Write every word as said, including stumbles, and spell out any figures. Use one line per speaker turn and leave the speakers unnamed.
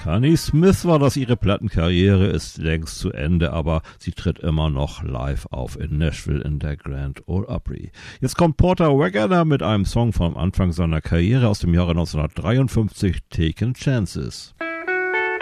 Connie Smith war das, ihre Plattenkarriere ist längst zu Ende, aber sie tritt immer noch live auf in Nashville in der Grand Ole Opry. Jetzt kommt Porter Wagoner mit einem Song vom Anfang seiner Karriere aus dem Jahre neunzehnhundertdreiundfünfzig, Taking Chances.